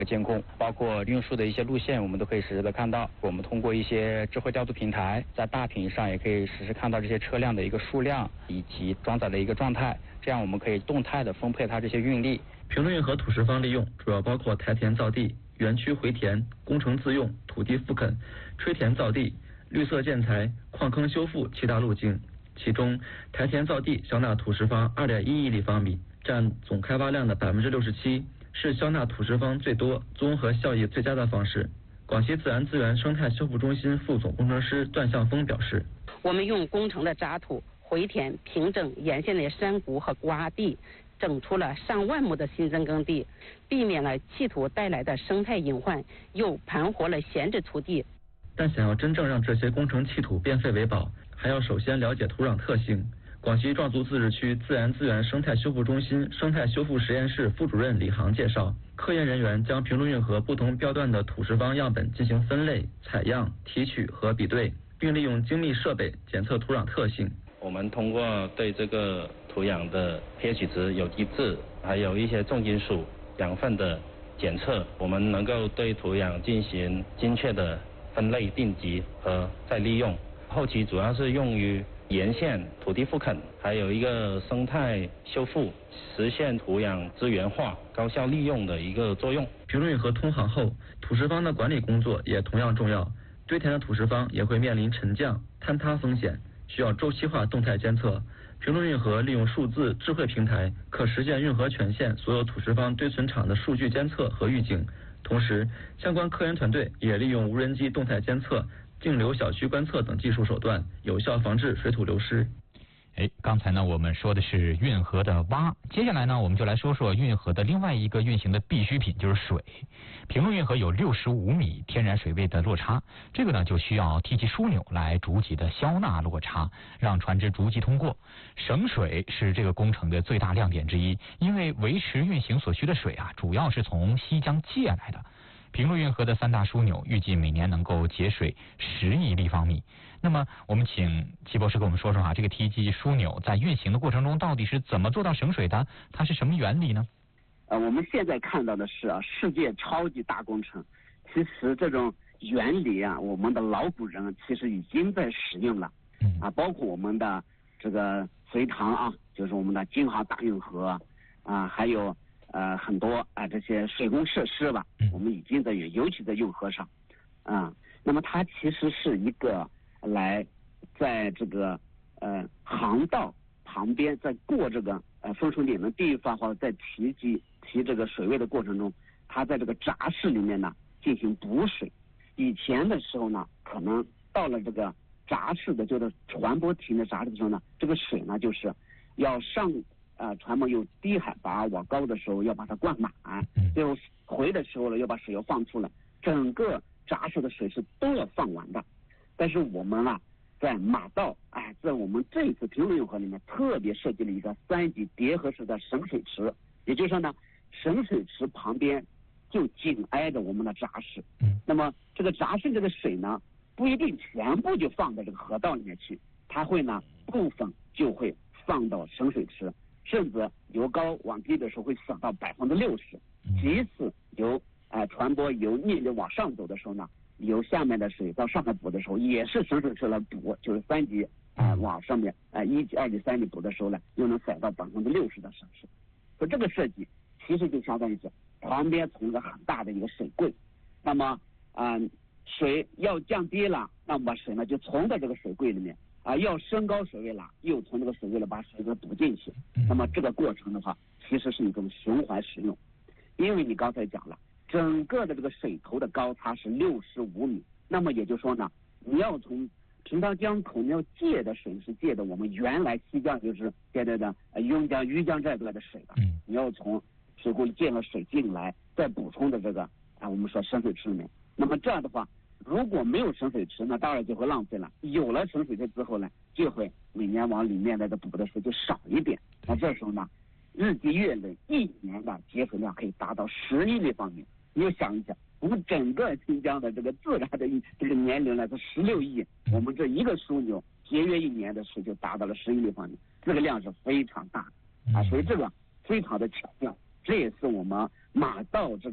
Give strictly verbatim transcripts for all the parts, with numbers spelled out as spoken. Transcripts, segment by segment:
监控，包括运输的一些路线，我们都可以实时的看到。我们通过一些智慧调度平台，在大屏上也可以实时看到这些车辆的一个数量以及装载的一个状态，这样我们可以动态的分配它这些运力。 平陆运河土石方利用主要包括台田造地、园区回填、工程自用、土地复垦、吹填造地、绿色建材、矿坑修复七大路径。其中，台田造地消纳土石方二点一亿立方米，占总开挖量的百分之六十七。是消纳土石方最多、综合效益最佳的方式。广西自然资源生态修复中心副总工程师段向峰表示：“ 我们用工程的渣土回填、平整沿线的山谷和洼地，整出了上万亩的新增耕地，避免了弃土带来的生态隐患，又盘活了闲置土地。” 但想要真正让这些工程弃土变废为宝，还要首先了解土壤特性。广西壮族自治区自然资源生态修复中心生态修复实验室副主任李航介绍，科研人员将平陆运河不同标段的土石方样本进行分类、采样、提取和比对，并利用精密设备检测土壤特性。 我们通过对这个土壤的 pH 值、有机质，还有一些重金属、养分的检测，我们能够对土壤进行精确的分类、定级和再利用。后期主要是用于沿线土地复垦，还有一个生态修复，实现土壤资源化、高效利用的一个作用。 平陆运河通航后，土石方的管理工作也同样重要。堆填的土石方也会面临沉降、坍塌风险，需要周期化动态监测。平陆运河利用数字智慧平台，可实现运河全线所有土石方堆存场的数据监测和预警。同时，相关科研团队也利用无人机动态监测、径流小区观测等技术手段，有效防治水土流失。 哎，刚才呢我们说的是运河的挖，接下来呢我们就来说说运河的另外一个运行的必需品，就是水。平陆运河有六十五米天然水位的落差，这个呢就需要梯级枢纽来逐级的消纳落差，让船只逐级通过。省水是这个工程的最大亮点之一，因为维持运行所需的水啊，主要是从西江借来的。平陆运河的三大枢纽预计每年能够节水十亿立方米。那么我们请齐博士跟我们说说啊，这个梯级枢纽在运行的过程中到底是怎么做到省水的？它是什么原理呢？ 呃，我们现在看到的是啊，世界超级大工程。其实这种原理啊，我们的老古人其实已经在使用了。嗯啊，包括我们的这个隋唐啊，就是我们的京杭大运河啊，还有。呃，很多啊、呃、这些水工设施吧，我们已经在用，尤其在运河上，啊，那么它其实是一个来在这个呃航道旁边，在过这个呃分水岭的地方，或者在提级提这个水位的过程中，它在这个闸室里面呢进行补水。以前的时候呢，可能到了这个闸室的，就是船舶停的闸室的时候呢，这个水呢就是要上。呃，船舶由低海拔往高的时候要把它灌满，最后回的时候呢要把水要放出来，整个闸室的水是都要放完的。但是我们啊，在马道，哎，在我们这一次平陆运河里面特别设计了一个三级叠合式的省水池，也就是说呢，省水池旁边就紧挨着我们的闸室。那么这个闸室这个水呢，不一定全部就放到这个河道里面去，它会呢部分就会放到省水池。甚至由高往低的时候会省到百分之六十。即使由呃船舶由逆流往上走的时候呢，由下面的水到上面补的时候，也是省水池来补，就是三级啊、呃、往上面啊、呃、一级、二级、三级补的时候呢，又能省到百分之六十的省事。所以这个设计其实就相当于是旁边存一个很大的一个水柜，那么啊、呃、水要降低了，那么把水呢就存在这个水柜里面。啊，要升高水位了，又从这个水位了把水给补进去。那么这个过程的话，其实是一种循环使用。因为你刚才讲了，整个的这个水头的高差是六十五米，那么也就是说呢，你要从平塘江口你要借的水是借的我们原来西江就是现在的呃邕江、余江这来的水的，你要从水库借了水进来，再补充的这个啊我们说省水池里面。那么这样的话。如果没有省水池，那当然就会浪费了。有了省水池之后呢，就会每年往里面的这补的水就少一点。那这时候呢，日积月累，一年的节水量可以达到十亿立方米。你就想一想，我们整个新疆的这个自然的这个年龄呢是十六亿，我们这一个枢纽节约一年的水就达到了十亿立方米，这个量是非常大的啊。所以这个非常的巧妙，这也是我们马道这个。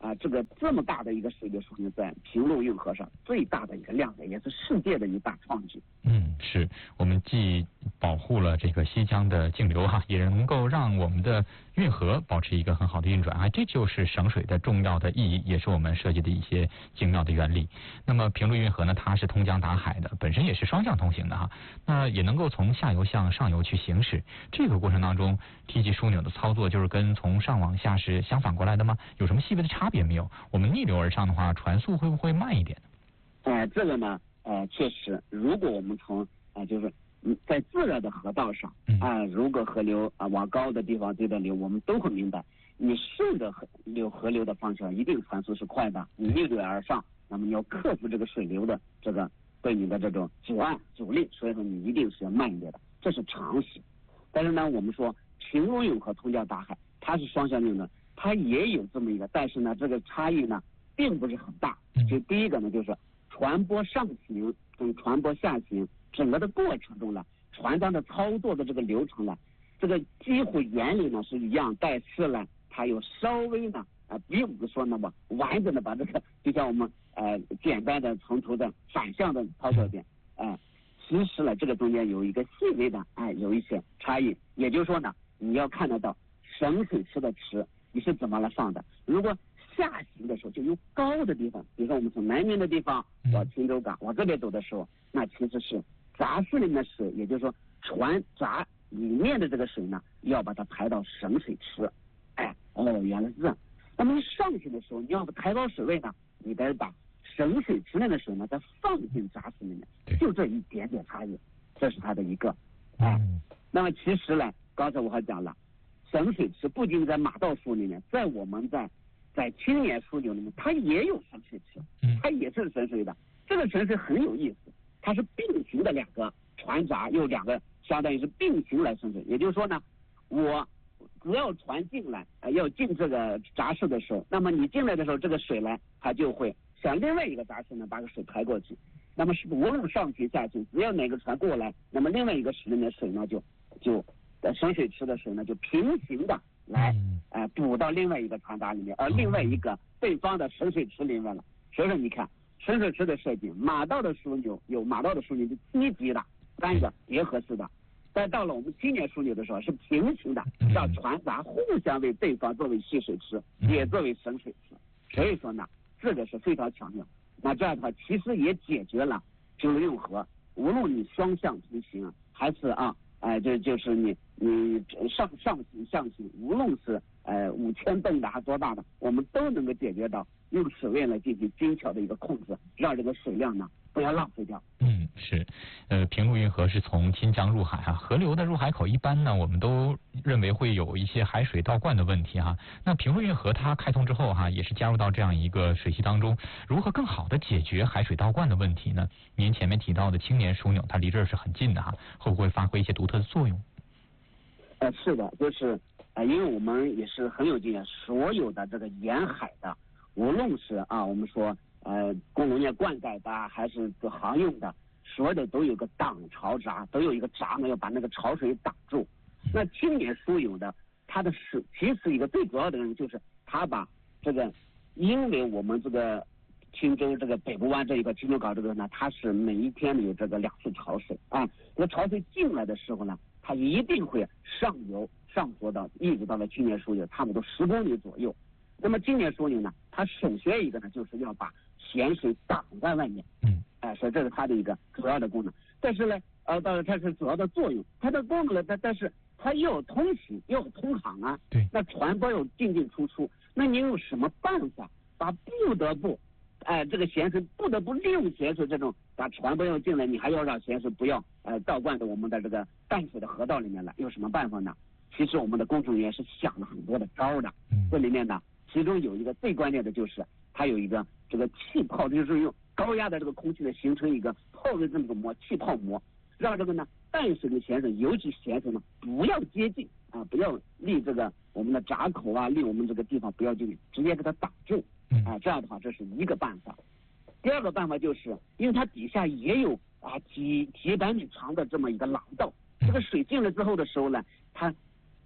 啊，这个这么大的一个水流枢纽在平陆运河上最大的一个亮点，也是世界的一大创举。 嗯，是我们既保护了这个西江的径流哈，也能够让我们的运河保持一个很好的运转啊，这就是省水的重要的意义，也是我们设计的一些精妙的原理。那么平陆运河呢，它是通江达海的，本身也是双向通行的哈，那也能够从下游向上游去行驶。这个过程当中，梯级枢纽的操作就是跟从上往下是相反过来的吗？有什么细微的差别没有？我们逆流而上的话，船速会不会慢一点？ 呃，这个呢，呃，确实，如果我们从啊、呃，就是嗯，在自然的河道上啊、呃，如果河流啊、呃、往高的地方对着流，我们都会明白，你顺着河流河流的方向，一定船速是快的。你逆流而上，那么你要克服这个水流的这个对你的这种阻碍阻力，所以说你一定是要慢一点的，这是常识。但是呢，我们说平陆运河通江达海，它是双向运的，它也有这么一个，但是呢，这个差异呢，并不是很大。就第一个呢，就是船舶上行跟船舶下行整个的过程中呢，船长的操作的这个流程呢，这个几乎原理呢是一样，但是呢，它有稍微呢啊、呃，并不是说那么完整的把这个，就像我们呃简单的从头的反向的操作一遍，哎、呃，其实呢这个中间有一个细微的哎、呃、有一些差异，也就是说呢，你要看得到省水池的池你是怎么来放的，如果下行的时候就由高的地方，比如说我们从南面的地方往青州港往这边走的时候，那其实是闸室里面的水，也就是说船闸里面的这个水呢，要把它排到省水池。哎，哦，原来是这样。那么你上行的时候，你要不抬高水位呢，你得把省水池内的水呢再放进闸室里面，就这一点点差异，这是它的一个。哎，那么其实呢，刚才我还讲了，省水池不仅在马道书里面，在我们在在青年枢纽里面，它也有省水池，它也是省水的。这个省水很有意思，它是并行的两个船闸，有两个相当于是并行来省水。也就是说呢，我只要船进来，呃，要进这个闸室的时候，那么你进来的时候，这个水呢，它就会向另外一个闸室呢把个水排过去。那么是无论上行下行，只要哪个船过来，那么另外一个室里面水呢就就呃省水池的水呢就平行的来呃补到另外一个船闸里面，而另外一个对方的省水池里面了。所以说你看省水池的设计，马道的枢纽有马道的枢纽是积极的三个结合式的，但到了我们青年枢纽的时候是平行的，让船闸互相为对方作为蓄水池，也作为省水池。所以说呢，这个是非常强调。那这样的话，其实也解决了平陆运河，无论你双向通行还是啊，哎、呃，这就是你你上上行下行，无论是呃五千吨的还多大的，我们都能够解决到用水位来进行精巧的一个控制，让这个水量呢不要浪费掉。 嗯，是，呃，平陆运河是从新疆入海啊，河流的入海口一般呢，我们都认为会有一些海水倒灌的问题哈。那平陆运河它开通之后哈，也是加入到这样一个水系当中，如何更好的解决海水倒灌的问题呢？您前面提到的青年枢纽，它离这儿是很近的哈，会不会发挥一些独特的作用？ 呃，是的，就是呃，因为我们也是很有经验，所有的这个沿海的，无论是啊，我们说。呃，工农业灌溉的还是做航用的，所有的都有个挡潮闸，都有一个闸呢，要把那个潮水挡住。那青年枢纽的，它的是其实一个最主要的人就是它把这个，因为我们这个青州这个北部湾这一块青州港这个呢，它是每一天有这个两次潮水啊，这个潮水进来的时候呢，它一定会上游上浮到一直到了青年枢纽，差不多十公里左右。那么青年枢纽呢，它首先一个呢，就是要把咸水挡在外面，嗯，哎、呃，所以这是它的一个主要的功能。但是呢，呃，当然它是主要的作用，它的功能呢，但但是它又有通行，又有通航啊， 对， 那船舶有进进出出，那你用什么办法把不得不，哎、呃，这个咸水不得不利用咸水这种把船舶要进来，你还要让咸水不要呃倒灌到我们的这个淡水的河道里面来，有什么办法呢？其实我们的工程人员是想了很多的招的，嗯，这里面呢。其中有一个最关键的就是，它有一个这个气泡，就是用高压的这个空气呢，形成一个泡的这么个膜，气泡膜，让这个呢淡水跟咸水，尤其咸水呢不要接近啊，不要离这个我们的闸口啊，离我们这个地方不要接近，直接给它挡住啊。这样的话，这是一个办法。第二个办法就是，因为它底下也有啊几几百米长的这么一个廊道，这个水进来之后的时候呢，它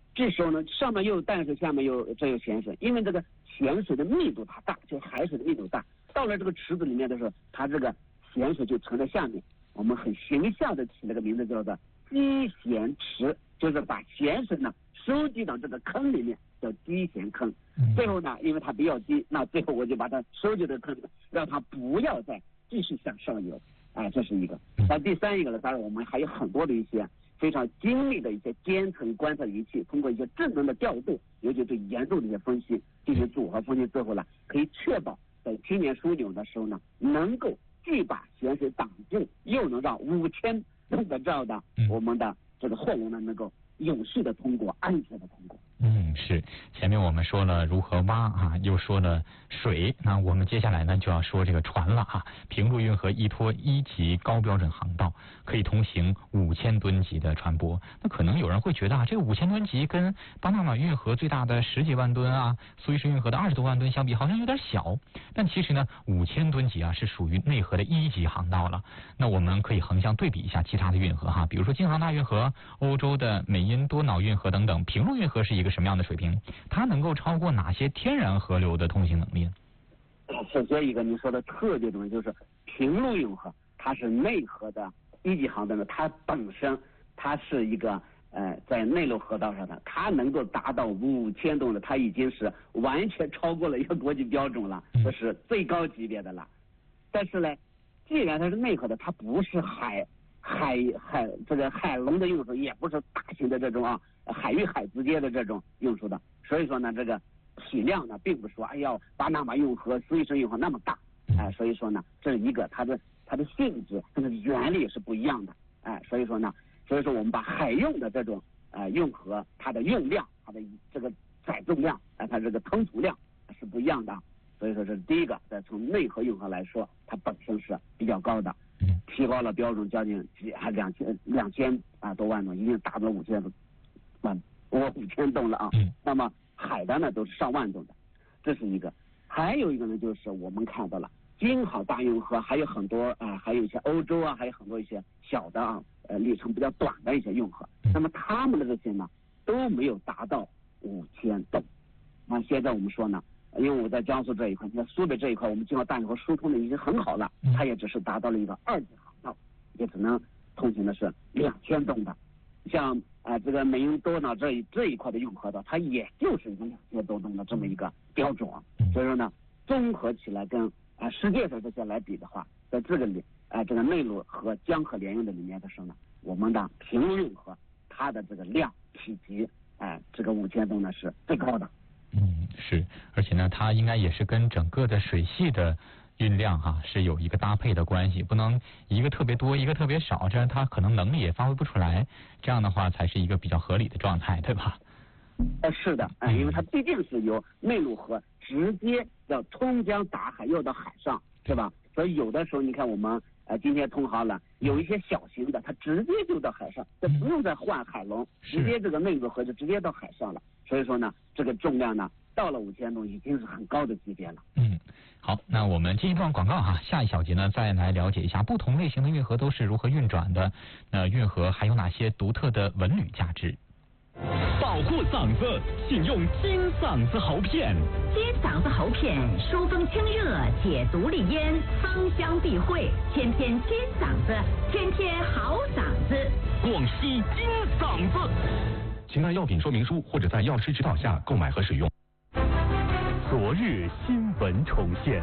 这时候呢，上面又有淡水，下面又这有咸水，因为这个咸水的密度它大，就是海水的密度大，到了这个池子里面的时候，它这个咸水就沉在下面。我们很形象的起了个名字叫做积咸池，就是把咸水呢收集到这个坑里面，叫积咸坑。最后呢，因为它比较低，那最后我就把它收集到坑里面，让它不要再继续向上游。哎，这是一个。那第三一个呢，当然我们还有很多的一些非常精密的一些监测观测仪器，通过一些智能的调度，尤其对严重的一些分析进行组合分析之后呢，可以确保在青年枢纽的时候呢，能够既把咸水挡住，又能让五千吨的这样的我们的这个货物呢，能够有序的通过，安全的通过。 嗯，是。前面我们说了如何挖啊，又说了水，那我们接下来呢就要说这个船了啊。平陆运河依托一级高标准航道，可以通行五千吨级的船舶。那可能有人会觉得啊，这个五千吨级跟巴拿马运河最大的十几万吨啊，苏伊士运河的二十多万吨相比，好像有点小。但其实呢，五千吨级啊是属于内河的一级航道了。那我们可以横向对比一下其他的运河哈，比如说京杭大运河、欧洲的美因多瑙运河等等。平陆运河是一个什么样的水平？它能够超过哪些天然河流的通行能力呢？ 首先一个你说的特别重要，就是平陆运河，它是内河的一级航道呢，它本身它是一个呃在内陆河道上的，它能够达到五千吨的，它已经是完全超过了一个国际标准了，这是最高级别的了。但是呢，既然它是内河的，它不是海海海这个海龙的运输，也不是大型的这种啊海与海之间的这种运输的，所以说呢，这个体量呢，并不是说哎呀巴拿马运河、苏伊士运河那么大，哎，所以说呢，这是一个它的它的性质、它的原理是不一样的，哎，所以说呢，所以说我们把海用的这种呃运河，它的用量、它的这个载重量、哎，它这个吞吐量是不一样的，所以说这是第一个，在从内河运河来说，它本身是比较高的。提高了标准，将近几还两千两千啊多万吨，已经达到了五千万，我五千吨了啊。那么海的呢都是上万吨的，这是一个。还有一个呢，就是我们看到了京杭大运河，还有很多啊，还有一些欧洲啊，还有很多一些小的啊，呃里程比较短的一些运河。那么他们的这些呢都没有达到五千吨。那现在我们说呢，因为我在江苏这一块，在苏北这一块，我们京杭大运河疏通的已经很好了，它也只是达到了一个二级航道，也只能通行的是两千吨的。像啊、呃、这个美因多瑙这一这一块的运河道，它也就是一个两千多吨的这么一个标准。所以说呢，综合起来跟啊、呃、世界上这些来比的话，在这个里啊、呃、这个内陆和江河联运的里面的时候呢，我们的平陆运河它的这个量体积啊、呃、这个五千吨呢是最高的。 嗯，是，而且呢，它应该也是跟整个的水系的运量哈、啊、是有一个搭配的关系，不能一个特别多，一个特别少，这样它可能能力也发挥不出来，这样的话才是一个比较合理的状态，对吧？ 呃，是的，哎、呃，因为它毕竟是由内陆河直接要通江达海，又到海上，是吧？所以有的时候你看我们呃今天通航了，有一些小型的，它直接就到海上，就不用再换海龙，直接这个内陆河就直接到海上了。所以说呢，这个重量呢，到了五千吨已经是很高的级别了。 嗯，好，那我们进一段广告哈，下一小节呢再来了解一下不同类型的运河都是如何运转的，那运河还有哪些独特的文旅价值？ 保护嗓子，请用金嗓子喉片。 金嗓子喉片，疏风清热，解毒利咽，芳香避秽，天天金嗓子，天天好嗓子。 广西金嗓子。请看药品说明书或者在药师指导下购买和使用。昨日新闻重现。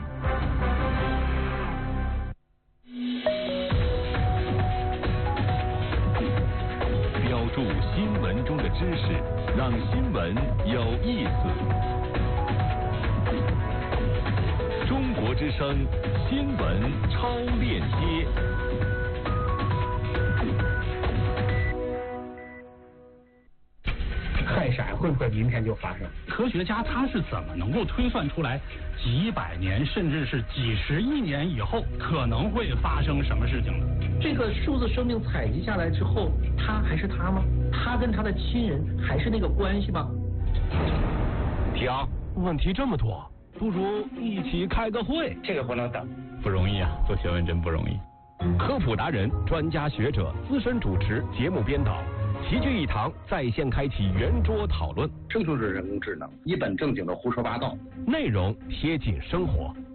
标注新闻中的知识，让新闻有意思。中国之声新闻超链接。 氦闪会不会明天就发生？ 科学家他是怎么能够推算出来几百年甚至是几十亿年以后可能会发生什么事情的？ 这个数字生命采集下来之后，他还是他吗？他跟他的亲人还是那个关系吗？ 停，问题这么多，不如一起开个会。 这个不能等， 不容易啊，做学问真不容易。 科普达人、专家学者、资深主持、节目编导。 齐聚一堂，在线开启圆桌讨论。 这就是人工智能，一本正经的胡说八道， 内容贴近生活。